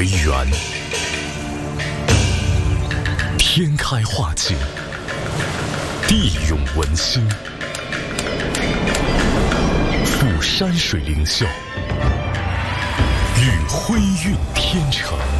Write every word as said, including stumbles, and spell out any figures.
为圆，天开化境，地涌文心，赴山水灵秀，与辉韵天成。